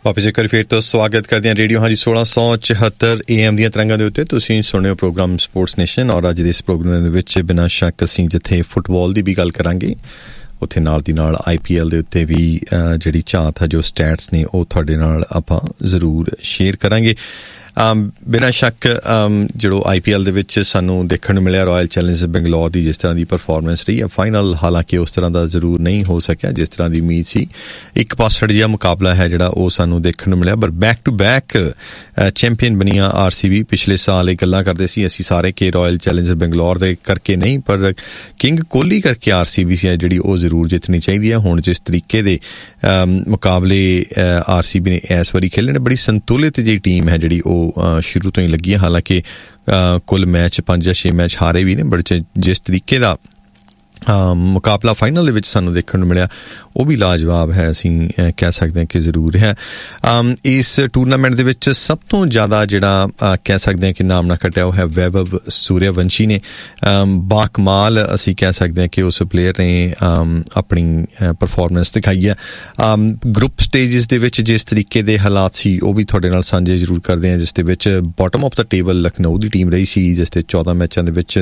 ਵਾਪਸ ਇੱਕ ਵਾਰੀ ਫਿਰ ਤੋਂ ਸਵਾਗਤ ਕਰਦੇ ਹਾਂ ਰੇਡੀਓ ਹਾਂਜੀ 1674 AM ਦੀਆਂ ਤਰੰਗਾਂ ਦੇ ਉੱਤੇ ਤੁਸੀਂ ਸੁਣਿਓ ਪ੍ਰੋਗਰਾਮ ਸਪੋਰਟਸ ਨੇਸ਼ਨ। ਔਰ ਅੱਜ ਦੇ ਇਸ ਪ੍ਰੋਗਰਾਮ ਦੇ ਵਿੱਚ ਬਿਨਾਂ ਸ਼ੱਕ ਅਸੀਂ ਜਿੱਥੇ ਫੁੱਟਬਾਲ ਦੀ ਵੀ ਗੱਲ ਕਰਾਂਗੇ ਉੱਥੇ ਨਾਲ ਦੀ ਨਾਲ IPL ਦੇ ਉੱਤੇ ਵੀ ਜਿਹੜੀ ਝਾਤ ਹੈ ਜੋ ਸਟੈਟਸ ਨੇ ਉਹ ਤੁਹਾਡੇ ਨਾਲ ਆਪਾਂ ਜ਼ਰੂਰ ਸ਼ੇਅਰ ਕਰਾਂਗੇ। ਬਿਨਾਂ ਸ਼ੱਕ ਜਿਹੜੋ IPL ਦੇ ਵਿੱਚ ਸਾਨੂੰ ਦੇਖਣ ਨੂੰ ਮਿਲਿਆ ਰਾਇਲ ਚੈਲੰਜਰਸ ਬੰਗਲੌਰ ਦੀ ਜਿਸ ਤਰ੍ਹਾਂ ਦੀ ਪਰਫਾਰਮੈਂਸ ਰਹੀ ਹੈ ਫਾਈਨਲ ਹਾਲਾਂਕਿ ਉਸ ਤਰ੍ਹਾਂ ਦਾ ਜ਼ਰੂਰ ਨਹੀਂ ਹੋ ਸਕਿਆ ਜਿਸ ਤਰ੍ਹਾਂ ਦੀ ਉਮੀਦ ਸੀ। ਇੱਕ ਪਾਸੜ ਜਿਹਾ ਮੁਕਾਬਲਾ ਹੈ ਜਿਹੜਾ ਉਹ ਸਾਨੂੰ ਦੇਖਣ ਨੂੰ ਮਿਲਿਆ ਪਰ ਬੈਕ ਟੂ ਬੈਕ ਚੈਂਪੀਅਨ ਬਣੀਆਂ RCB। ਪਿਛਲੇ ਸਾਲ ਇਹ ਗੱਲਾਂ ਕਰਦੇ ਸੀ ਅਸੀਂ ਸਾਰੇ ਕਿ ਰਾਇਲ ਚੈਲੰਜਰਸ ਬੰਗਲੌਰ ਦੇ ਕਰਕੇ ਨਹੀਂ ਪਰ ਕਿੰਗ ਕੋਹਲੀ ਕਰਕੇ RCB ਹੈ ਜਿਹੜੀ ਉਹ ਜ਼ਰੂਰ ਜਿੱਤਣੀ ਚਾਹੀਦੀ ਹੈ। ਹੁਣ ਜਿਸ ਤਰੀਕੇ ਦੇ ਮੁਕਾਬਲੇ RCB ਨੇ ਇਸ ਵਾਰੀ ਖੇਲਣੇ ਬੜੀ ਸੰਤੁਲਿਤ ਜਿਹੀ ਟੀਮ ਹੈ ਜਿਹੜੀ ਉਹ ਸ਼ੁਰੂ ਤੋਂ ਹੀ ਲੱਗੀ ਹੈ। ਹਾਲਾਂਕਿ ਕੁੱਲ ਮੈਚ 5 ਜਾਂ 6 ਮੈਚ ਹਾਰੇ ਵੀ ਨੇ ਬੜੇ ਜਿਸ ਤਰੀਕੇ ਦਾ ਮੁਕਾਬਲਾ ਫਾਈਨਲ ਦੇ ਵਿੱਚ ਸਾਨੂੰ ਦੇਖਣ ਨੂੰ ਮਿਲਿਆ ਉਹ ਵੀ ਲਾਜਵਾਬ ਹੈ ਅਸੀਂ ਕਹਿ ਸਕਦੇ ਹਾਂ ਕਿ ਜ਼ਰੂਰ ਹੈ। ਇਸ ਟੂਰਨਾਮੈਂਟ ਦੇ ਵਿੱਚ ਸਭ ਤੋਂ ਜ਼ਿਆਦਾ ਜਿਹੜਾ ਕਹਿ ਸਕਦੇ ਹਾਂ ਕਿ ਨਾਮ ਨਾ ਖੱਟਿਆ ਉਹ ਹੈ ਵੈਭਵ ਸੂਰਿਆਵੰਸ਼ੀ ਨੇ। ਬਾਕਮਾਲ ਅਸੀਂ ਕਹਿ ਸਕਦੇ ਹਾਂ ਕਿ ਉਸ ਪਲੇਅਰ ਨੇ ਆਪਣੀ ਪਰਫਾਰਮੈਂਸ ਦਿਖਾਈ ਹੈ। ਗਰੁੱਪ ਸਟੇਜਸ ਦੇ ਵਿੱਚ ਜਿਸ ਤਰੀਕੇ ਦੇ ਹਾਲਾਤ ਸੀ ਉਹ ਵੀ ਤੁਹਾਡੇ ਨਾਲ ਸਾਂਝੇ ਜ਼ਰੂਰ ਕਰਦੇ ਹਾਂ ਜਿਸ ਦੇ ਵਿੱਚ bottom of the table Lucknow the team ਰਹੀ ਸੀ ਜਿਸ ਦੇ 14 ਮੈਚਾਂ ਦੇ ਵਿੱਚ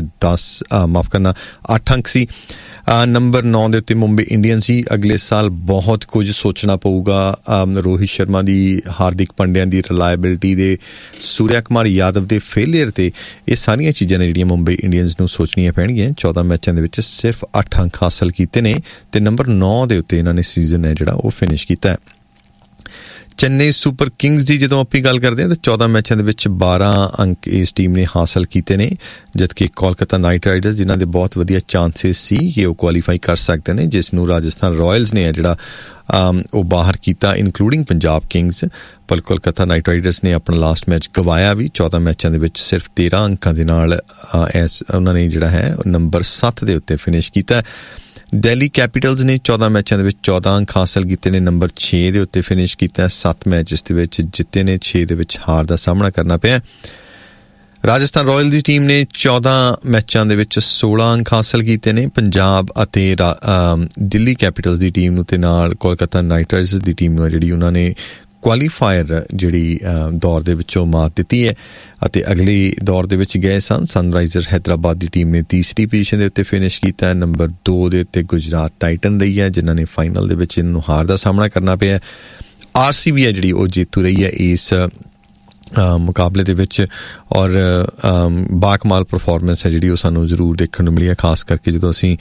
8 ਅੰਕ ਸੀ। ਨੰਬਰ 9 ਦੇ ਉੱਤੇ ਮੁੰਬਈ ਇੰਡੀਅਨਸ ਸੀ। ਅਗਲੇ ਸਾਲ ਬਹੁਤ ਕੁਝ ਸੋਚਣਾ ਪਊਗਾ ਰੋਹਿਤ ਸ਼ਰਮਾ ਦੀ ਹਾਰਦਿਕ ਪਾਂਡਿਆ ਦੀ ਰਿਲਾਇਬਿਲਿਟੀ ਦੇ ਸੂਰਿਆ ਕੁਮਾਰ ਯਾਦਵ ਦੇ ਫੇਲੀਅਰ ਤੇ ਇਹ ਸਾਰੀਆਂ ਚੀਜ਼ਾਂ ਨੇ ਜਿਹੜੀਆਂ ਮੁੰਬਈ ਇੰਡੀਅਨਸ ਨੂੰ ਸੋਚਣੀਆਂ ਪੈਣਗੀਆਂ। 14 ਮੈਚਾਂ ਦੇ ਵਿੱਚ ਸਿਰਫ 8 ਅੰਕ ਹਾਸਲ ਕੀਤੇ ਨੇ ਤੇ ਨੰਬਰ 9 ਦੇ ਉੱਤੇ ਇਹਨਾਂ ਨੇ ਸੀਜ਼ਨ ਹੈ ਜਿਹੜਾ ਉਹ ਫਿਨਿਸ਼ ਕੀਤਾ ਹੈ। ਚੇਨਈ ਸੁਪਰ ਕਿੰਗਸ ਦੀ ਜਦੋਂ ਆਪਾਂ ਗੱਲ ਕਰਦੇ ਹਾਂ ਤਾਂ 14 ਮੈਚਾਂ ਦੇ ਵਿੱਚ 12 ਅੰਕ ਇਸ ਟੀਮ ਨੇ ਹਾਸਲ ਕੀਤੇ ਨੇ ਜਦਕਿ ਕੋਲਕਾਤਾ ਨਾਈਟ ਰਾਈਡਰਸ ਜਿਨ੍ਹਾਂ ਦੇ ਬਹੁਤ ਵਧੀਆ ਚਾਂਸਸ ਸੀ ਕਿ ਉਹ ਕੁਆਲੀਫਾਈ ਕਰ ਸਕਦੇ ਨੇ ਜਿਸ ਨੂੰ ਰਾਜਸਥਾਨ ਰਾਇਲਸ ਨੇ ਜਿਹੜਾ ਉਹ ਬਾਹਰ ਕੀਤਾ ਇਨਕਲੂਡਿੰਗ ਪੰਜਾਬ ਕਿੰਗਸ। ਪਰ ਕੋਲਕਾਤਾ ਨਾਈਟ ਰਾਈਡਰਸ ਨੇ ਆਪਣਾ ਲਾਸਟ ਮੈਚ ਗਵਾਇਆ ਵੀ 14 ਮੈਚਾਂ ਦੇ ਵਿੱਚ ਸਿਰਫ 13 ਅੰਕਾਂ ਦੇ ਨਾਲ ਉਹਨਾਂ ਨੇ ਜਿਹੜਾ ਹੈ ਨੰਬਰ 7 ਦੇ ਉੱਤੇ ਫਿਨਿਸ਼ ਕੀਤਾ। ਦਿੱਲੀ ਕੈਪੀਟਲਸ ਨੇ 14 ਮੈਚਾਂ ਦੇ ਵਿੱਚ 14 ਅੰਕ ਹਾਸਲ ਕੀਤੇ ਨੇ ਨੰਬਰ 6 ਦੇ ਉੱਤੇ ਫਿਨਿਸ਼ ਕੀਤਾ। 7 ਮੈਚ ਇਸ ਦੇ ਵਿੱਚ ਜਿੱਤੇ ਨੇ 6 ਦੇ ਵਿੱਚ ਹਾਰ ਦਾ ਸਾਹਮਣਾ ਕਰਨਾ ਪਿਆ। ਰਾਜਸਥਾਨ ਰਾਇਲ ਦੀ ਟੀਮ ਨੇ 14 ਮੈਚਾਂ ਦੇ ਵਿੱਚ 16 ਅੰਕ ਹਾਸਲ ਕੀਤੇ ਨੇ। ਪੰਜਾਬ ਅਤੇ ਦਿੱਲੀ ਕੈਪੀਟਲਸ ਦੀ ਟੀਮ ਨੂੰ ਤੇ ਨਾਲ ਕੋਲਕਾਤਾ ਨਾਈਟ ਰਾਈਡਰਸ ਦੀ ਟੀਮ ਨੂੰ ਜਿਹੜੀ ਉਹਨਾਂ ਨੇ ਕੁਆਲੀਫਾਇਰ ਜਿਹੜੀ ਦੌਰ ਦੇ ਵਿੱਚੋਂ ਮਾਤ ਦਿੱਤੀ ਹੈ ਅਤੇ ਅਗਲੇ ਦੌਰ ਦੇ ਵਿੱਚ ਗਏ ਸਨ। ਸਨਰਾਈਜ਼ਰ ਹੈਦਰਾਬਾਦ ਦੀ ਟੀਮ ਨੇ ਤੀਸਰੀ ਪੋਜੀਸ਼ਨ ਦੇ ਉੱਤੇ ਫਿਨਿਸ਼ ਕੀਤਾ। ਨੰਬਰ 2 ਦੇ ਉੱਤੇ ਗੁਜਰਾਤ ਟਾਈਟਨ ਰਹੀ ਹੈ ਜਿਨ੍ਹਾਂ ਨੇ ਫਾਈਨਲ ਦੇ ਵਿੱਚ ਇਹਨਾਂ ਨੂੰ ਹਾਰ ਦਾ ਸਾਹਮਣਾ ਕਰਨਾ ਪਿਆ। RCB ਹੈ ਜਿਹੜੀ ਉਹ ਜੇਤੂ ਰਹੀ ਹੈ ਇਸ ਮੁਕਾਬਲੇ ਦੇ ਵਿੱਚ ਔਰ ਬਾਕਮਾਲ ਪਰਫਾਰਮੈਂਸ ਹੈ ਜਿਹੜੀ ਉਹ ਸਾਨੂੰ ਜ਼ਰੂਰ ਦੇਖਣ ਨੂੰ ਮਿਲੀ ਹੈ ਖਾਸ ਕਰਕੇ ਜਦੋਂ ਅਸੀਂ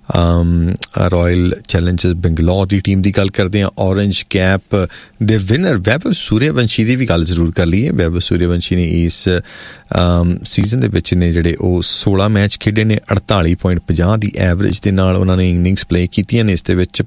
ਰਾਇਲ ਚੈਲੰਜਰਸ ਬੰਗਲੌਰ ਦੀ ਟੀਮ ਦੀ ਗੱਲ ਕਰਦੇ ਹਾਂ। ਔਰੰਜ ਕੈਪ ਦੇ ਵਿਨਰ ਵੈਭਵ ਸੂਰਿਆਵੰਸ਼ੀ ਦੀ ਵੀ ਗੱਲ ਜ਼ਰੂਰ ਕਰ ਲਈਏ। ਵੈਭਵ ਸੂਰਿਆਵੰਸ਼ੀ ਨੇ ਇਸ ਸੀਜ਼ਨ ਦੇ ਵਿੱਚ ਨੇ ਜਿਹੜੇ ਉਹ 16 ਮੈਚ ਖੇਡੇ ਨੇ 48.50 ਦੀ ਐਵਰੇਜ ਦੇ ਨਾਲ ਉਹਨਾਂ ਨੇ ਇਨਿੰਗਸ ਪਲੇ ਕੀਤੀਆਂ ਨੇ। ਇਸ ਦੇ ਵਿੱਚ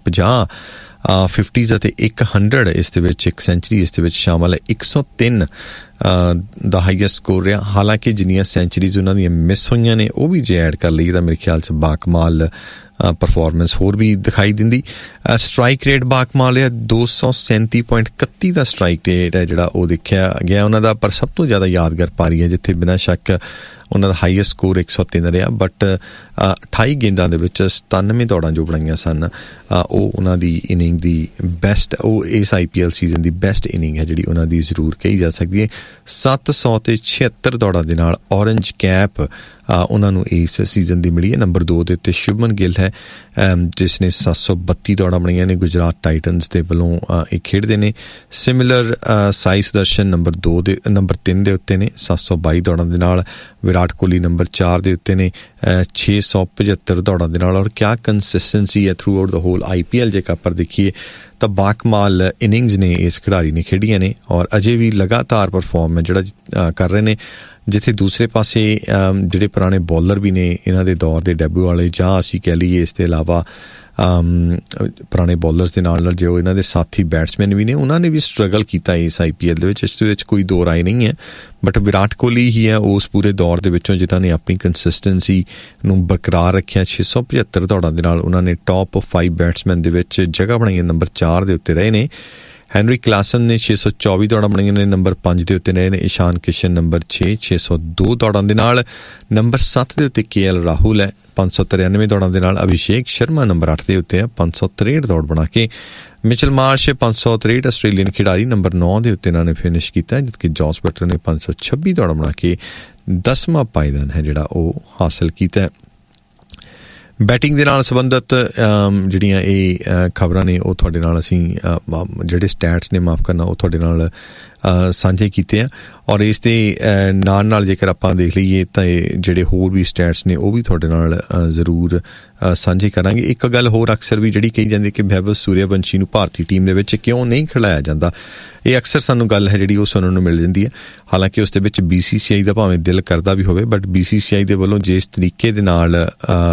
50 ਅਤੇ 100 ਇਸ ਦੇ ਵਿੱਚ ਇੱਕ ਸੈਂਚਰੀ ਇਸ ਦੇ ਵਿੱਚ ਸ਼ਾਮਲ ਹੈ। 103 ਦਾ ਹਾਈਐਸਟ ਸਕੋਰ ਰਿਹਾ। ਹਾਲਾਂਕਿ ਜਿੰਨੀਆਂ ਸੈਂਚਰੀਜ਼ ਉਹਨਾਂ ਦੀਆਂ ਮਿਸ ਹੋਈਆਂ ਨੇ ਉਹ ਵੀ ਜੇ ਐਡ ਕਰ ਲਈ ਤਾਂ ਮੇਰੇ ਖਿਆਲ 'ਚ ਬਾਕਮਾਲ ਪਰਫਾਰਮੈਂਸ ਹੋਰ ਵੀ ਦਿਖਾਈ ਦਿੰਦੀ। ਸਟ੍ਰਾਈਕ ਰੇਟ ਬਾਕਮਾਲ ਹੈ 237.31 ਦਾ ਸਟ੍ਰਾਈਕ ਰੇਟ ਹੈ ਜਿਹੜਾ ਉਹ ਦੇਖਿਆ ਗਿਆ ਉਹਨਾਂ ਦਾ। ਪਰ ਸਭ ਤੋਂ ਜ਼ਿਆਦਾ ਯਾਦਗਾਰ ਪਾਰੀ ਹੈ ਜਿੱਥੇ ਬਿਨਾਂ ਸ਼ੱਕ ਉਹਨਾਂ ਦਾ ਹਾਈਐਸਟ ਸਕੋਰ 103 ਰਿਹਾ ਬਟ 28 ਗੇਂਦਾਂ ਦੇ ਵਿੱਚ 97 ਦੌੜਾਂ ਜੋ ਬਣਾਈਆਂ ਸਨ ਉਹ ਉਹਨਾਂ ਦੀ ਇਨਿੰਗ ਦੀ ਬੈਸਟ ਉਹ ਇਸ IPL ਸੀਜ਼ਨ ਦੀ ਬੈਸਟ ਇਨਿੰਗ ਹੈ ਜਿਹੜੀ ਉਹਨਾਂ ਦੀ ਜ਼ਰੂਰ ਕਹੀ ਜਾ ਸਕਦੀ ਹੈ। 776 ਦੌੜਾਂ ਦੇ ਨਾਲ ਔਰੰਜ ਕੈਪ ਉਹਨਾਂ ਨੂੰ ਇਸ ਸੀਜ਼ਨ ਦੀ ਮਿਲੀ ਹੈ। ਨੰਬਰ 2 ਦੇ ਉੱਤੇ ਸ਼ੁਭਮਨ ਗਿੱਲ ਹੈ ਜਿਸ ਨੇ 732 ਦੌੜਾਂ ਬਣਾਈਆਂ ਨੇ। ਗੁਜਰਾਤ ਟਾਈਟਨਸ ਦੇ ਵੱਲੋਂ ਇਹ ਖੇਡਦੇ ਨੇ। ਸਿਮਿਲਰ ਸਾਈ ਸੁਦਰਸ਼ਨ ਨੰਬਰ 3 ਦੇ ਉੱਤੇ ਨੇ 722 ਦੌੜਾਂ ਦੇ ਨਾਲ। ਵਿਰਾਟ ਕੋਹਲੀ ਨੰਬਰ 4 ਦੇ ਉੱਤੇ ਨੇ 675 ਦੌੜਾਂ ਦੇ ਨਾਲ। ਔਰ ਕਿਆ ਕੰਸਿਸਟੈਂਸੀ ਹੈ ਥਰੂ ਆਊਟ ਦਾ ਹੋਲ IPL ਜੇਕਰ ਆਪਾਂ ਦੇਖੀਏ ਤਾਂ ਬਾਕਮਾਲ ਇਨਿੰਗਸ ਨੇ ਇਸ ਖਿਡਾਰੀ ਨੇ ਖੇਡੀਆਂ ਨੇ ਔਰ ਅਜੇ ਵੀ ਲਗਾਤਾਰ ਪਰਫਾਰਮ ਹੈ ਜਿਹੜਾ ਕਰ ਰਹੇ ਨੇ। ਜਿੱਥੇ ਦੂਸਰੇ ਪਾਸੇ ਜਿਹੜੇ ਪੁਰਾਣੇ ਬੌਲਰ ਵੀ ਨੇ ਇਹਨਾਂ ਦੇ ਦੌਰ ਦੇ ਡੈਬਿਊ ਵਾਲੇ ਜਾਂ ਅਸੀਂ ਕਹਿ ਲਈਏ ਇਸ ਦੇ ਇਲਾਵਾ ਪੁਰਾਣੇ ਬੌਲਰਸ ਦੇ ਨਾਲ ਜੋ ਇਹਨਾਂ ਦੇ ਸਾਥੀ ਬੈਟਸਮੈਨ ਵੀ ਨੇ ਉਹਨਾਂ ਨੇ ਵੀ ਸਟਰਗਲ ਕੀਤਾ ਇਸ IPL ਦੇ ਵਿੱਚ। ਇਸ ਦੇ ਵਿੱਚ ਕੋਈ ਦੋ ਰਾਏ ਨਹੀਂ ਹੈ ਬਟ ਵਿਰਾਟ ਕੋਹਲੀ ਹੀ ਹੈ ਉਸ ਪੂਰੇ ਦੌਰ ਦੇ ਵਿੱਚੋਂ ਜਿਨ੍ਹਾਂ ਨੇ ਆਪਣੀ ਕੰਸਿਸਟੈਂਸੀ ਨੂੰ ਬਰਕਰਾਰ ਰੱਖਿਆ। 675 ਦੌੜਾਂ ਦੇ ਨਾਲ ਉਹਨਾਂ ਨੇ ਟੌਪ 5 ਬੈਟਸਮੈਨ ਦੇ ਵਿੱਚ ਜਗ੍ਹਾ ਬਣਾਈ ਹੈ। ਨੰਬਰ 4 ਦੇ ਉੱਤੇ ਰਹੇ ਨੇ। ਹੈਨਰੀ ਕਲਾਸਨ ਨੇ 624 ਦੌੜਾਂ ਬਣਾਈਆਂ ਨੇ ਨੰਬਰ 5 ਦੇ ਉੱਤੇ ਰਹੇ ਨੇ। ਇਸ਼ਾਨ ਕਿਸ਼ਨ ਨੰਬਰ 602 ਦੌੜਾਂ ਦੇ ਨਾਲ। ਨੰਬਰ 7 ਦੇ ਉੱਤੇ KL ਰਾਹੁਲ ਹੈ 593 ਦੌੜਾਂ ਦੇ ਨਾਲ ਅਭਿਸ਼ੇਕ ਸ਼ਰਮਾ ਨੰਬਰ 8 ਦੇ ਉੱਤੇ ਹੈ 563 ਦੌੜ ਬਣਾ ਕੇ। ਮਿਚਲ ਮਾਰਸ਼ 563 ਆਸਟ੍ਰੇਲੀਅਨ ਖਿਡਾਰੀ ਨੰਬਰ 9 ਦੇ ਉੱਤੇ ਇਹਨਾਂ ਨੇ ਫਿਨਿਸ਼ ਕੀਤਾ, ਜਦਕਿ ਜੌਸ ਬਟਲਰ ਨੇ 526 ਦੌੜਾਂ ਬਣਾ ਕੇ 10ਵਾਂ ਪਾਇਦਾਨ ਹੈ ਜਿਹੜਾ ਉਹ ਹਾਸਲ ਕੀਤਾ। ਬੈਟਿੰਗ ਦੇ ਨਾਲ ਸੰਬੰਧਿਤ ਜਿਹੜੀਆਂ ਇਹ ਖਬਰਾਂ ਨੇ ਉਹ ਤੁਹਾਡੇ ਨਾਲ ਅਸੀਂ ਜਿਹੜੇ ਸਟੈਟਸ ਨੇ ਮਾਫ ਕਰਨਾ ਉਹ ਤੁਹਾਡੇ ਨਾਲ ਸਾਂਝੇ ਕੀਤੇ ਆ, ਔਰ ਇਸ ਦੇ ਨਾਲ ਜੇਕਰ ਆਪਾਂ ਦੇਖ ਲਈਏ ਤਾਂ ਇਹ ਜਿਹੜੇ ਹੋਰ ਵੀ ਸਟੈਟਸ ਨੇ ਉਹ ਵੀ ਤੁਹਾਡੇ ਨਾਲ ਜ਼ਰੂਰ ਸਾਂਝੇ ਕਰਾਂਗੇ। ਇੱਕ ਗੱਲ ਹੋਰ ਅਕਸਰ ਵੀ ਜਿਹੜੀ ਕਹੀ ਜਾਂਦੀ ਕਿ ਵੈਭਵ ਸੂਰਿਆਵੰਸ਼ੀ ਨੂੰ ਭਾਰਤੀ ਟੀਮ ਦੇ ਵਿੱਚ ਕਿਉਂ ਨਹੀਂ ਖਿਡਾਇਆ ਜਾਂਦਾ, ਇਹ ਅਕਸਰ ਸਾਨੂੰ ਗੱਲ ਹੈ ਜਿਹੜੀ ਉਹ ਸੁਣਨ ਨੂੰ ਮਿਲ ਜਾਂਦੀ ਹੈ। ਹਾਲਾਂਕਿ ਉਸ ਦੇ ਵਿੱਚ BCCI ਦਾ ਭਾਵੇਂ ਦਿਲ ਕਰਦਾ ਵੀ ਹੋਵੇ, ਬਟ BCCI ਦੇ ਵੱਲੋਂ ਜਿਸ ਤਰੀਕੇ ਦੇ ਨਾਲ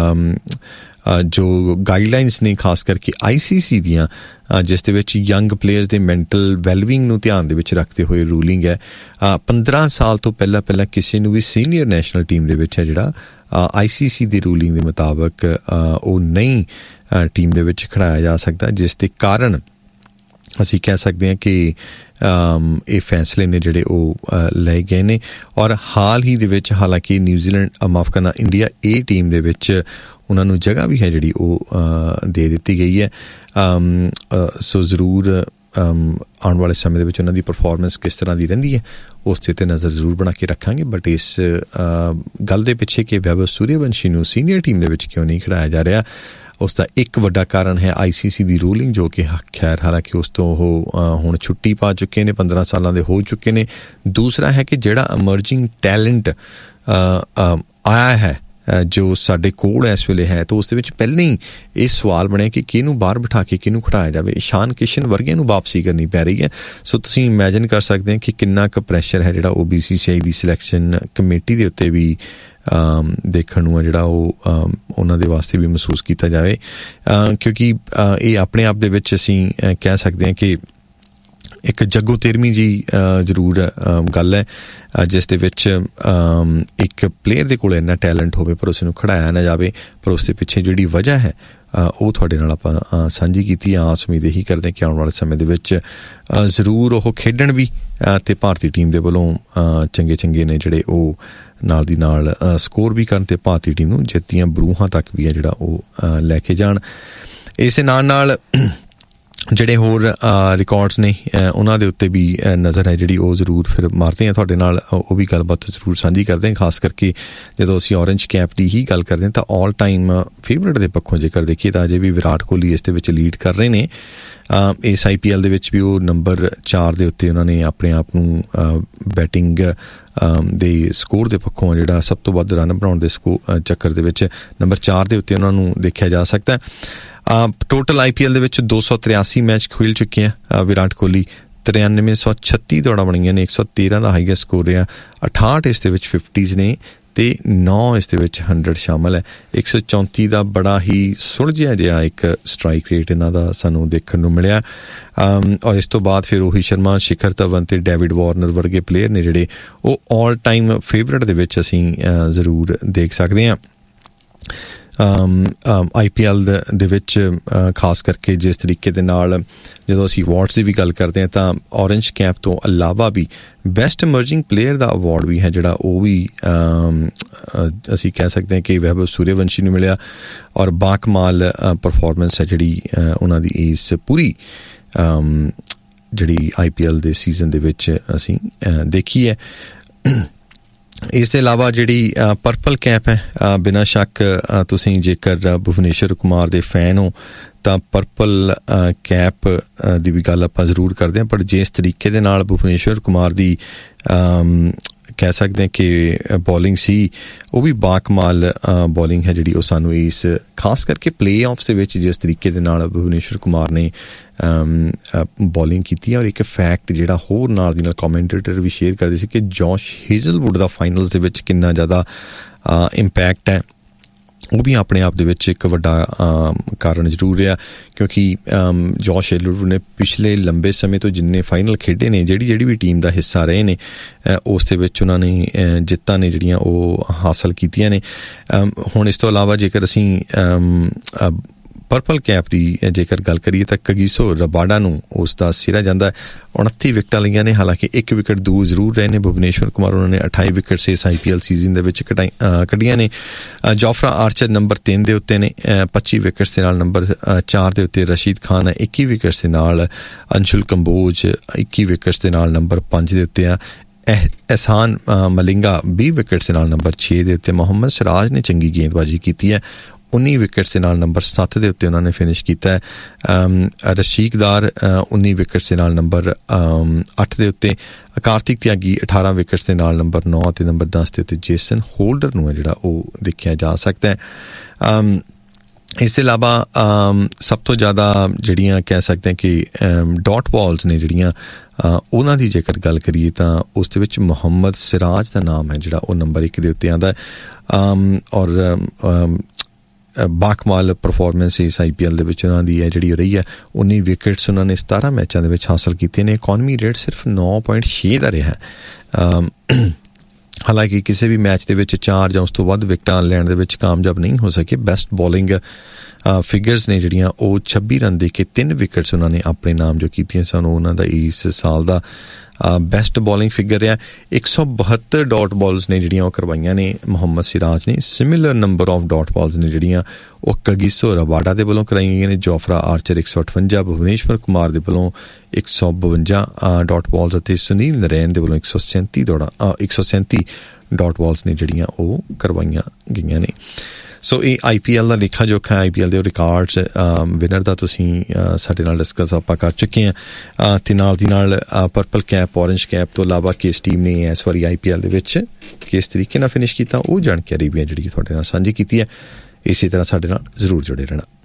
ਜੋ ਗਾਈਡਲਾਈਨਸ ਨੇ ਖਾਸ ਕਰਕੇ ICC ਦੀਆਂ, ਜਿਸ ਦੇ ਵਿੱਚ ਯੰਗ ਪਲੇਅਰਸ ਦੇ ਮੈਂਟਲ ਵੈਲਬੀਇੰਗ ਨੂੰ ਧਿਆਨ ਦੇ ਵਿੱਚ ਰੱਖਦੇ ਹੋਏ ਰੂਲਿੰਗ ਹੈ, 15 ਸਾਲ ਤੋਂ ਪਹਿਲਾਂ ਕਿਸੇ ਨੂੰ ਵੀ ਸੀਨੀਅਰ ਨੈਸ਼ਨਲ ਟੀਮ ਦੇ ਵਿੱਚ ਹੈ ਜਿਹੜਾ ICC ਦੀ ਰੂਲਿੰਗ ਦੇ ਮੁਤਾਬਕ ਉਹ ਨਹੀਂ ਟੀਮ ਦੇ ਵਿੱਚ ਖਿਡਾਇਆ ਜਾ ਸਕਦਾ, ਜਿਸ ਦੇ ਕਾਰਨ ਅਸੀਂ ਕਹਿ ਸਕਦੇ ਹਾਂ ਕਿ ਇਹ ਫੈਸਲੇ ਨੇ ਜਿਹੜੇ ਉਹ ਲਏ ਗਏ ਨੇ। ਔਰ ਹਾਲ ਹੀ ਦੇ ਵਿੱਚ ਹਾਲਾਂਕਿ ਨਿਊਜ਼ੀਲੈਂਡ ਮਾਫ ਕਰਨਾ ਇੰਡੀਆ A ਟੀਮ ਦੇ ਵਿੱਚ ਉਹਨਾਂ ਨੂੰ ਜਗ੍ਹਾ ਵੀ ਹੈ ਜਿਹੜੀ ਉਹ ਦੇ ਦਿੱਤੀ ਗਈ ਹੈ। ਸੋ ਜ਼ਰੂਰ ਆਉਣ ਵਾਲੇ ਸਮੇਂ ਦੇ ਵਿੱਚ ਉਹਨਾਂ ਦੀ ਪਰਫਾਰਮੈਂਸ ਕਿਸ ਤਰ੍ਹਾਂ ਦੀ ਰਹਿੰਦੀ ਹੈ ਉਸ 'ਤੇ ਨਜ਼ਰ ਜ਼ਰੂਰ ਬਣਾ ਕੇ ਰੱਖਾਂਗੇ। ਬਟ ਇਸ ਗੱਲ ਦੇ ਪਿੱਛੇ ਕਿ ਵੈਭਵ ਸੂਰਿਆਵੰਸ਼ੀ ਨੂੰ ਸੀਨੀਅਰ ਟੀਮ ਦੇ ਵਿੱਚ ਕਿਉਂ ਨਹੀਂ ਖਿਡਾਇਆ ਜਾ ਰਿਹਾ, ਉਸ ਦਾ ਇੱਕ ਵੱਡਾ ਕਾਰਨ ਹੈ ICC ਦੀ ਰੂਲਿੰਗ, ਜੋ ਕਿ ਖੈਰ ਹਾਲਾਂਕਿ ਉਸ ਤੋਂ ਉਹ ਹੁਣ ਛੁੱਟੀ ਪਾ ਚੁੱਕੇ ਨੇ, 15 ਸਾਲਾਂ ਦੇ ਹੋ ਚੁੱਕੇ ਨੇ। ਦੂਸਰਾ ਹੈ ਕਿ ਜਿਹੜਾ ਅਮਰਜਿੰਗ ਟੈਲੈਂਟ ਆਇਆ ਹੈ ਜੋ ਸਾਡੇ ਕੋਲ ਇਸ ਵੇਲੇ ਹੈ, ਤਾਂ ਉਸ ਦੇ ਵਿੱਚ ਪਹਿਲਾਂ ਹੀ ਇਹ ਸਵਾਲ ਬਣਿਆ ਕਿ ਕਿਹਨੂੰ ਬਾਹਰ ਬਿਠਾ ਕੇ ਕਿਹਨੂੰ ਖਿਡਾਇਆ ਜਾਵੇ। ਇਸ਼ਾਨ ਕਿਸ਼ਨ ਵਰਗਿਆਂ ਨੂੰ ਵਾਪਸੀ ਕਰਨੀ ਪੈ ਰਹੀ ਹੈ। ਸੋ ਤੁਸੀਂ ਇਮੈਜਿਨ ਕਰ ਸਕਦੇ ਹੋ ਕਿ ਕਿੰਨਾ ਕੁ ਪ੍ਰੈਸ਼ਰ ਹੈ ਜਿਹੜਾ ਉਹ BCCI ਦੀ ਸਿਲੈਕਸ਼ਨ ਕਮੇਟੀ ਦੇ ਉੱਤੇ ਵੀ ਦੇਖਣ ਨੂੰ ਹੈ ਜਿਹੜਾ ਉਹ ਉਹਨਾਂ ਦੇ ਵਾਸਤੇ ਵੀ ਮਹਿਸੂਸ ਕੀਤਾ ਜਾਵੇ, ਕਿਉਂਕਿ ਇਹ ਆਪਣੇ ਆਪ ਦੇ ਵਿੱਚ ਅਸੀਂ ਕਹਿ ਸਕਦੇ ਹਾਂ ਕਿ ਇੱਕ ਜੱਗੋ ਤੇਰਵੀਂ ਜੀ ਜ਼ਰੂਰ ਗੱਲ ਹੈ, ਜਿਸ ਦੇ ਵਿੱਚ ਇੱਕ ਪਲੇਅਰ ਦੇ ਕੋਲ ਇੰਨਾ ਟੈਲੈਂਟ ਹੋਵੇ ਪਰ ਉਸ ਨੂੰ ਖਿਡਾਇਆ ਨਾ ਜਾਵੇ, ਪਰ ਉਸ ਦੇ ਪਿੱਛੇ ਜਿਹੜੀ ਵਜ੍ਹਾ ਹੈ ਉਹ ਤੁਹਾਡੇ ਨਾਲ ਆਪਾਂ ਸਾਂਝੀ ਕੀਤੀ। ਆਸ ਉਮੀਦ ਇਹੀ ਕਰਦੇ ਕਿ ਆਉਣ ਵਾਲੇ ਸਮੇਂ ਦੇ ਵਿੱਚ ਜ਼ਰੂਰ ਉਹ ਖੇਡਣ ਵੀ ਅਤੇ ਭਾਰਤੀ ਟੀਮ ਦੇ ਵੱਲੋਂ ਚੰਗੇ ਨੇ ਜਿਹੜੇ ਉਹ ਨਾਲ ਦੀ ਨਾਲ ਸਕੋਰ ਵੀ ਕਰਨ ਅਤੇ ਭਾਰਤੀ ਟੀਮ ਨੂੰ ਜਿੱਤ ਦੀਆਂ ਬਰੂਹਾਂ ਤੱਕ ਵੀ ਹੈ ਜਿਹੜਾ ਉਹ ਲੈ ਕੇ ਜਾਣ। ਇਸੇ ਨਾਲ ਜਿਹੜੇ ਹੋਰ ਰਿਕਾਰਡਸ ਨੇ ਉਹਨਾਂ ਦੇ ਉੱਤੇ ਵੀ ਨਜ਼ਰ ਹੈ ਜਿਹੜੀ ਉਹ ਜ਼ਰੂਰ ਫਿਰ ਮਾਰਦੇ ਹਾਂ ਤੁਹਾਡੇ ਨਾਲ, ਉਹ ਵੀ ਗੱਲਬਾਤ ਜ਼ਰੂਰ ਸਾਂਝੀ ਕਰਦੇ ਹਾਂ। ਖਾਸ ਕਰਕੇ ਜਦੋਂ ਅਸੀਂ ਔਰੰਜ ਕੈਪ ਦੀ ਹੀ ਗੱਲ ਕਰਦੇ ਹਾਂ ਤਾਂ ਆਲ ਟਾਈਮ ਫੇਵਰੇਟ ਦੇ ਪੱਖੋਂ ਜੇਕਰ ਦੇਖੀਏ ਤਾਂ ਅਜੇ ਵੀ ਵਿਰਾਟ ਕੋਹਲੀ ਇਸ ਦੇ ਵਿੱਚ ਲੀਡ ਕਰ ਰਹੇ ਨੇ। ਇਸ IPL ਦੇ ਵਿੱਚ ਵੀ ਉਹ ਨੰਬਰ 4 ਦੇ ਉੱਤੇ ਉਹਨਾਂ ਨੇ ਆਪਣੇ ਆਪ ਨੂੰ ਬੈਟਿੰਗ ਦੇ ਸਕੋਰ ਦੇ ਪੱਖੋਂ ਜਿਹੜਾ ਸਭ ਤੋਂ ਵੱਧ ਰਨ ਬਣਾਉਣ ਦੇ ਚੱਕਰ ਦੇ ਵਿੱਚ ਨੰਬਰ 4 ਦੇ ਉੱਤੇ ਉਹਨਾਂ ਨੂੰ ਦੇਖਿਆ ਜਾ ਸਕਦਾ। ਟੋਟਲ IPL ਦੇ ਵਿੱਚ 283 ਮੈਚ ਖੇਲ ਚੁੱਕੇ ਆ ਵਿਰਾਟ ਕੋਹਲੀ, 9336 ਦੌੜਾਂ ਬਣੀਆਂ ਨੇ, 113 ਦਾ ਹਾਈਐਸਟ ਸਕੋਰ ਰਿਹਾ, 68 ਇਸ ਦੇ ਵਿੱਚ 50s ਨੇ ਤੇ 9 ਇਸ ਦੇ ਵਿੱਚ 100 ਸ਼ਾਮਲ ਹੈ। 134 ਦਾ ਬੜਾ ਹੀ ਸੁਲਝਿਆ ਜਿਹਾ ਇੱਕ ਸਟ੍ਰਾਈਕ ਰੇਟ ਇਹਨਾਂ ਦਾ ਸਾਨੂੰ ਦੇਖਣ ਨੂੰ ਮਿਲਿਆ। ਔਰ ਇਸ ਤੋਂ ਬਾਅਦ ਫਿਰ ਰੋਹਿਤ ਸ਼ਰਮਾ, ਸ਼ਿਖਰ ਧਵਨ ਤੇ ਡੇਵਿਡ ਵਾਰਨਰ ਵਰਗੇ ਪਲੇਅਰ ਨੇ ਜਿਹੜੇ ਉਹ ਆਲ ਟਾਈਮ ਫੇਵਰੇਟ ਦੇ ਵਿੱਚ ਅਸੀਂ ਜ਼ਰੂਰ ਦੇਖ ਸਕਦੇ ਹਾਂ। IPL ਦੇ ਵਿੱਚ ਖਾਸ ਕਰਕੇ ਜਿਸ ਤਰੀਕੇ ਦੇ ਨਾਲ ਜਦੋਂ ਅਸੀਂ ਅਵਾਰਡਸ ਦੀ ਵੀ ਗੱਲ ਕਰਦੇ ਹਾਂ ਤਾਂ ਔਰੰਜ ਕੈਪ ਤੋਂ ਇਲਾਵਾ ਵੀ ਬੈਸਟ ਅਮਰਜਿੰਗ ਪਲੇਅਰ ਦਾ ਅਵਾਰਡ ਵੀ ਹੈ ਜਿਹੜਾ ਉਹ ਵੀ ਅਸੀਂ ਕਹਿ ਸਕਦੇ ਹਾਂ ਕਿ ਵੈਭਵ ਸੂਰਿਆਵੰਸ਼ੀ ਨੂੰ ਮਿਲਿਆ। ਔਰ ਬਾਕਮਾਲ ਪਰਫਾਰਮੈਂਸ ਹੈ ਜਿਹੜੀ ਉਹਨਾਂ ਦੀ ਇਸ ਪੂਰੀ ਜਿਹੜੀ IPL ਦੇ ਸੀਜ਼ਨ ਦੇ ਵਿੱਚ ਅਸੀਂ ਦੇਖੀ ਹੈ। ਇਸ ਦੇ ਇਲਾਵਾ ਜਿਹੜੀ ਪਰਪਲ ਕੈਪ ਹੈ, ਬਿਨਾਂ ਸ਼ੱਕ ਤੁਸੀਂ ਜੇਕਰ ਭੁਵਨੇਸ਼ਵਰ ਕੁਮਾਰ ਦੇ ਫੈਨ ਹੋ ਤਾਂ ਪਰਪਲ ਕੈਪ ਦੀ ਵੀ ਗੱਲ ਆਪਾਂ ਜ਼ਰੂਰ ਕਰਦੇ ਹਾਂ। ਪਰ ਜਿਸ ਤਰੀਕੇ ਦੇ ਨਾਲ ਭੁਵਨੇਸ਼ਵਰ ਕੁਮਾਰ ਦੀ ਕਹਿ ਸਕਦੇ ਹਾਂ ਕਿ ਬੋਲਿੰਗ ਸੀ ਉਹ ਵੀ ਬਾਕਮਾਲ ਬੋਲਿੰਗ ਹੈ ਜਿਹੜੀ ਉਹ ਸਾਨੂੰ ਇਸ ਖਾਸ ਕਰਕੇ ਪਲੇ ਆਫਸ ਦੇ ਵਿੱਚ ਜਿਸ ਤਰੀਕੇ ਦੇ ਨਾਲ ਭੁਵਨੇਸ਼ਵਰ ਕੁਮਾਰ ਨੇ ਬੋਲਿੰਗ ਕੀਤੀ ਹੈ। ਔਰ ਇੱਕ ਫੈਕਟ ਜਿਹੜਾ ਹੋਰ ਨਾਲ ਦੀ ਨਾਲ ਕਮੈਂਟੇਟਰ ਵੀ ਸ਼ੇਅਰ ਕਰਦੇ ਸੀ ਕਿ ਜੋਸ਼ ਹੇਜ਼ਲਵੁੱਡ ਦਾ ਫਾਈਨਲਸ ਦੇ ਵਿੱਚ ਕਿੰਨਾ ਜ਼ਿਆਦਾ ਇੰਪੈਕਟ ਹੈ, ਉਹ ਵੀ ਆਪਣੇ ਆਪ ਦੇ ਵਿੱਚ ਇੱਕ ਵੱਡਾ ਕਾਰਨ ਜ਼ਰੂਰ ਰਿਹਾ, ਕਿਉਂਕਿ ਜੋਸ਼ ਹੇਜ਼ਲਵੁੱਡ ਨੇ ਪਿਛਲੇ ਲੰਬੇ ਸਮੇਂ ਤੋਂ ਜਿੰਨੇ ਫਾਈਨਲ ਖੇਡੇ ਨੇ, ਜਿਹੜੀ ਵੀ ਟੀਮ ਦਾ ਹਿੱਸਾ ਰਹੇ ਨੇ, ਉਸ ਦੇ ਵਿੱਚ ਉਹਨਾਂ ਨੇ ਜਿੱਤਾਂ ਨੇ ਜਿਹੜੀਆਂ ਉਹ ਹਾਸਲ ਕੀਤੀਆਂ ਨੇ। ਹੁਣ ਇਸ ਤੋਂ ਇਲਾਵਾ ਜੇਕਰ ਅਸੀਂ ਪਰਪਲ ਕੈਪ ਦੀ ਜੇਕਰ ਗੱਲ ਕਰੀਏ ਤਾਂ ਕਗੀਸੋ ਰਬਾਡਾ ਨੂੰ ਉਸ ਦਾ ਸਿਰਾ ਜਾਂਦਾ 29 ਵਿਕਟਾਂ ਲਈਆਂ ਨੇ। ਹਾਲਾਂਕਿ 1 ਵਿਕਟ ਦੂਰ ਜ਼ਰੂਰ ਰਹੇ ਨੇ ਭੁਵਨੇਸ਼ਵਰ ਕੁਮਾਰ, ਉਹਨਾਂ ਨੇ 28 ਵਿਕਟਸ ਇਸ IPL ਸੀਜ਼ਨ ਦੇ ਵਿੱਚ ਕੱਢੀਆਂ ਨੇ। ਜੋਫਰਾ ਆਰਚਰ ਨੰਬਰ 3 ਦੇ ਉੱਤੇ ਨੇ 25 ਵਿਕਟਸ ਦੇ ਨਾਲ। ਨੰਬਰ 4 ਦੇ ਉੱਤੇ ਰਸ਼ੀਦ ਖਾਨ 21 ਵਿਕਟਸ ਦੇ ਨਾਲ। ਅੰਸ਼ੁਲ ਕੰਬੋਜ 21 ਵਿਕਟਸ ਦੇ ਨਾਲ ਨੰਬਰ 5 ਦੇ ਉੱਤੇ ਆ। ਅਹਿਸਾਨ ਮਲਿੰਗਾ 20 ਵਿਕਟਸ ਦੇ ਨਾਲ ਨੰਬਰ 6 ਦੇ ਉੱਤੇ। ਮੁਹੰਮਦ ਸਿਰਾਜ ਨੇ ਚੰਗੀ ਗੇਂਦਬਾਜ਼ੀ ਕੀਤੀ ਹੈ, 19 ਵਿਕਟਸ ਦੇ ਨਾਲ ਨੰਬਰ 7 ਦੇ ਉੱਤੇ ਉਹਨਾਂ ਨੇ ਫਿਨਿਸ਼ ਕੀਤਾ ਹੈ। ਰਸ਼ੀਕਦਾਰ 19 ਵਿਕਟਸ ਦੇ ਨਾਲ ਨੰਬਰ 8 ਦੇ ਉੱਤੇ। ਕਾਰਤਿਕ ਤਿਆਗੀ 18 ਵਿਕਟਸ ਦੇ ਨਾਲ ਨੰਬਰ 9 ਤੇ ਨੰਬਰ 10 ਦੇ ਉੱਤੇ ਜੇਸਨ ਹੋਲਡਰ ਨੂੰ ਹੈ ਜਿਹੜਾ ਉਹ ਦੇਖਿਆ ਜਾ ਸਕਦਾ ਹੈ। ਇਸ ਤੋਂ ਇਲਾਵਾ ਸਭ ਤੋਂ ਜ਼ਿਆਦਾ ਜਿਹੜੀਆਂ ਕਹਿ ਸਕਦੇ ਕਿ ਡਾਟ ਬਾਲਸ ਨੇ ਜਿਹੜੀਆਂ ਉਹਨਾਂ ਦੀ ਜੇਕਰ ਗੱਲ ਕਰੀਏ ਤਾਂ ਉਸ ਦੇ ਵਿੱਚ ਮੁਹੰਮਦ ਸਿਰਾਜ ਦਾ ਨਾਮ ਹੈ ਜਿਹੜਾ ਉਹ ਨੰਬਰ 1 ਦੇ ਉੱਤੇ ਆਉਂਦਾ। ਔਰ ਬਾਕਮਾਲ ਪਰਫਾਰਮੈਂਸ ਇਸ IPL ਦੇ ਵਿੱਚ ਉਹਨਾਂ ਦੀ ਹੈ ਜਿਹੜੀ ਰਹੀ ਹੈ। 19 ਵਿਕਟਸ ਉਹਨਾਂ ਨੇ 17 ਮੈਚਾਂ ਦੇ ਵਿੱਚ ਹਾਸਲ ਕੀਤੇ ਨੇ। ਇਕਨੋਮੀ ਰੇਟ ਸਿਰਫ 9.6 ਦਾ ਰਿਹਾ। ਹਾਲਾਂਕਿ ਕਿਸੇ ਵੀ ਮੈਚ ਦੇ ਵਿੱਚ 4 ਜਾਂ ਉਸ ਤੋਂ ਵੱਧ ਵਿਕਟਾਂ ਲੈਣ ਦੇ ਵਿੱਚ ਕਾਮਯਾਬ ਨਹੀਂ ਹੋ ਸਕੇ। ਬੈਸਟ ਬੋਲਿੰਗ ਫਿਗਰਸ ਨੇ ਜਿਹੜੀਆਂ ਉਹ 26 ਰਨ ਦੇ ਕੇ 3 ਵਿਕਟਸ ਉਹਨਾਂ ਨੇ ਆਪਣੇ ਨਾਮ ਜੋ ਕੀਤੀਆਂ ਸਨ। ਉਹਨਾਂ ਦਾ ਇਸ ਸਾਲ ਦਾ ਬੈਸਟ ਬੋਲਿੰਗ ਫਿਗਰ ਰਿਹਾ। 172 ਡਾਟ ਬਾਲਸ ਨੇ ਜਿਹੜੀਆਂ ਉਹ ਕਰਵਾਈਆਂ ਨੇ ਮੁਹੰਮਦ ਸਿਰਾਜ ਨੇ। Similar number of dot balls ਨੇ ਜਿਹੜੀਆਂ ਉਹ ਕਗੀਸੋ ਰਬਾਡਾ ਦੇ ਵੱਲੋਂ ਕਰਾਈਆਂ ਗਈਆਂ ਨੇ। ਜੋਫਰਾ ਆਰਚਰ 158, ਭੁਵਨੇਸ਼ਵਰ ਕੁਮਾਰ ਦੇ ਵੱਲੋਂ 152 ਡਾਟ ਬਾਲਸ ਅਤੇ ਸੁਨੀਲ ਨਰੈਣ ਦੇ ਵੱਲੋਂ 137 ਡਾਟ ਬਾਲਸ ਨੇ ਜਿਹੜੀਆਂ ਉਹ ਕਰਵਾਈਆਂ ਗਈਆਂ ਨੇ। ਸੋ ਇਹ IPL ਦਾ ਲੇਖਾ ਜੋਖਾ ਹੈ। IPL ਦੇ ਰਿਕਾਰਡਸ ਵਿਨਰ ਦਾ ਤੁਸੀਂ ਸਾਡੇ ਨਾਲ ਡਿਸਕਸ ਆਪਾਂ ਕਰ ਚੁੱਕੇ ਹਾਂ ਤੇ ਨਾਲ ਦੀ ਨਾਲ ਪਰਪਲ ਕੈਪ, ਔਰੰਜ ਕੈਪ ਤੋਂ ਇਲਾਵਾ ਕਿਸ ਟੀਮ ਨੇ ਇਸ ਵਾਰੀ IPL ਦੇ ਵਿੱਚ ਕਿਸ ਤਰੀਕੇ ਨਾਲ ਫਿਨਿਸ਼ ਕੀਤਾ ਉਹ ਜਾਣਕਾਰੀ ਵੀ ਹੈ ਜਿਹੜੀ ਤੁਹਾਡੇ ਨਾਲ ਸਾਂਝੀ ਕੀਤੀ ਹੈ। ਇਸੇ ਤਰ੍ਹਾਂ ਸਾਡੇ ਨਾਲ ਜ਼ਰੂਰ ਜੁੜੇ ਰਹਿਣਾ।